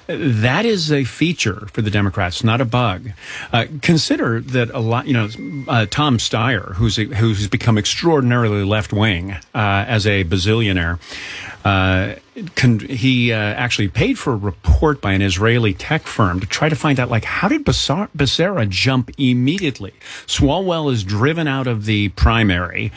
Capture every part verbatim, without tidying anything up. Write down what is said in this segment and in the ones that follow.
That is a feature for the Democrats, not a bug. Uh, consider that a lot, you know, uh, Tom Steyer, who's a, who's become extraordinarily left wing uh, as a bazillionaire. Uh, con- he uh, actually paid for a report by an Israeli tech firm to try to find out, like, how did Becerra, Becerra jump immediately? Swalwell is driven out of the primary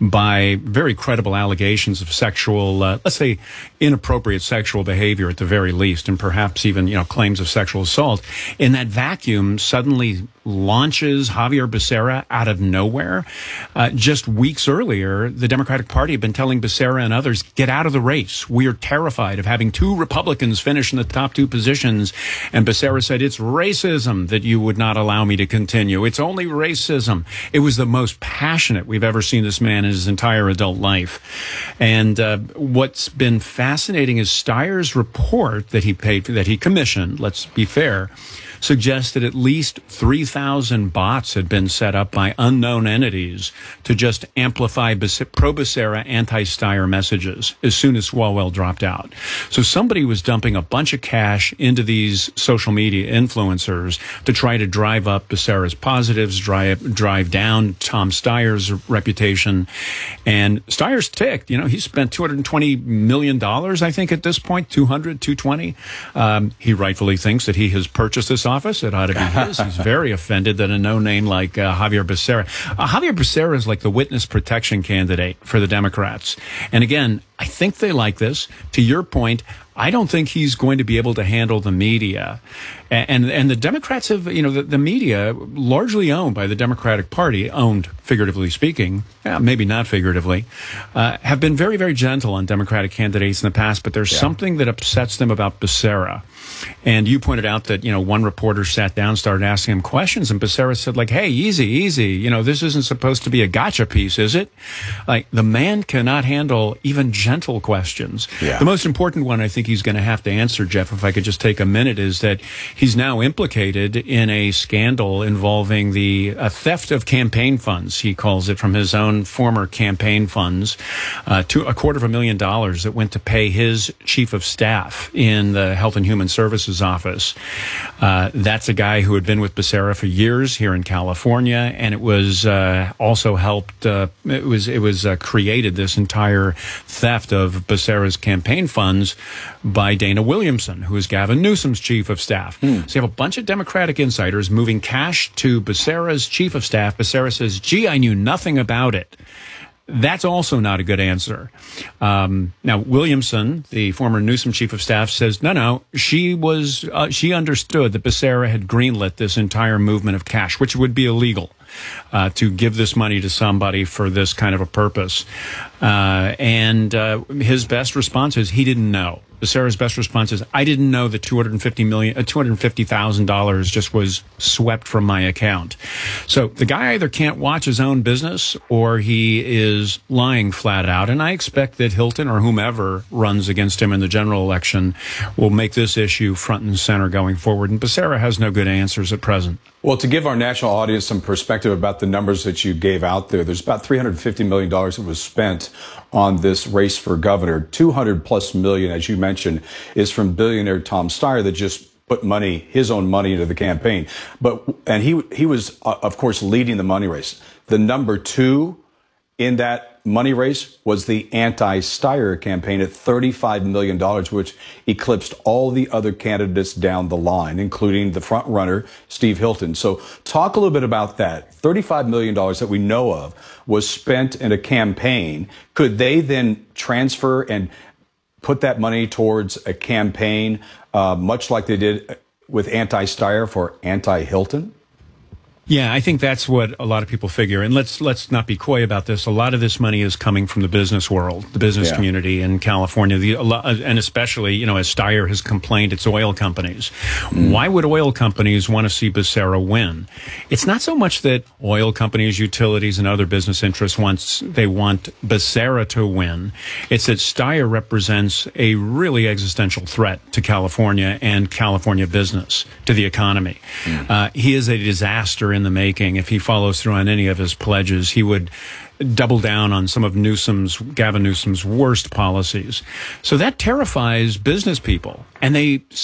by very credible allegations of sexual, uh, let's say, inappropriate sexual behavior at the very least, and perhaps even, you know, claims of sexual assault. In that vacuum, suddenly launches Javier Becerra out of nowhere. Uh, just weeks earlier, the Democratic Party had been telling Becerra and others, get out of the race. We are terrified of having two Republicans finish in the top two positions. And Becerra said, it's racism that you would not allow me to continue. It's only racism. It was the most passionate we've ever seen this man in his entire adult life. And uh, what's been fascinating is Steyer's report that he paid for, that he commissioned, let's be fair, suggests that at least three thousand bots had been set up by unknown entities to just amplify pro-Becerra, anti-Steyer messages as soon as Swalwell dropped out. So somebody was dumping a bunch of cash into these social media influencers to try to drive up Becerra's positives, drive, drive down Tom Steyer's reputation. And Steyer's ticked. You know, he spent two hundred twenty million dollars, I think, at this point, two hundred, two hundred twenty. Um, he rightfully thinks that he has purchased this office. It ought to be his. He's very offended that a no-name like uh, Javier Becerra. Uh, Javier Becerra is like the witness protection candidate for the Democrats. And again, I think they like this. To your point, I don't think he's going to be able to handle the media. And and the Democrats have, you know, the, the media, largely owned by the Democratic Party, owned figuratively speaking, yeah, maybe not figuratively, uh, have been very, very gentle on Democratic candidates in the past. But there's yeah. something that upsets them about Becerra. And you pointed out that, you know, one reporter sat down, started asking him questions, and Becerra said, like, hey, easy, easy. You know, this isn't supposed to be a gotcha piece, is it? Like, the man cannot handle even gentle questions. Yeah. The most important one I think he's going to have to answer, Jeff, if I could just take a minute, is that he's now implicated in a scandal involving the uh, theft of campaign funds, he calls it, from his own former campaign funds, uh, to a quarter of a million dollars that went to pay his chief of staff in the Health and Human Services office. Uh, that's a guy who had been with Becerra for years here in California, and it was uh, also helped, uh, it was, it was uh, created, this entire theft of Becerra's campaign funds, by Dana Williamson, who is Gavin Newsom's chief of staff. Mm. So you have a bunch of Democratic insiders moving cash to Becerra's chief of staff. Becerra says, gee, I knew nothing about it. That's also not a good answer. Um, now, Williamson, the former Newsom chief of staff, says, no, no, she was, uh, she understood that Becerra had greenlit this entire movement of cash, which would be illegal, uh, to give this money to somebody for this kind of a purpose. Uh, and, uh, his best response is he didn't know. Becerra's best response is, I didn't know that two hundred fifty million, uh, two hundred fifty thousand dollars just was swept from my account. So the guy either can't watch his own business or he is lying flat out. And I expect that Hilton or whomever runs against him in the general election will make this issue front and center going forward. And Becerra has no good answers at present. Well, to give our national audience some perspective about the numbers that you gave out there, there's about three hundred fifty million dollars that was spent on this race for governor. two hundred plus million, as you mentioned, is from billionaire Tom Steyer that just put money, his own money, into the campaign. But, and he, he was, uh, of course, leading the money race. The number two in that money race was the anti-Steyer campaign at thirty-five million dollars, which eclipsed all the other candidates down the line, including the front runner, Steve Hilton. So talk a little bit about that. thirty-five million dollars that we know of was spent in a campaign. Could they then transfer and put that money towards a campaign, uh, much like they did with anti-Steyer for anti-Hilton? Yeah, I think that's what a lot of people figure. And let's let's not be coy about this. A lot of this money is coming from the business world, the business yeah. community in California, the, and especially, you know, as Steyer has complained, it's oil companies. Mm. Why would oil companies want to see Becerra win? It's not so much that oil companies, utilities, and other business interests want, they want Becerra to win. It's that Steyer represents a really existential threat to California and California business, to the economy. Mm. Uh, he is a disaster in the making. If he follows through on any of his pledges, he would double down on some of Newsom's, Gavin Newsom's worst policies. So that terrifies business people. And they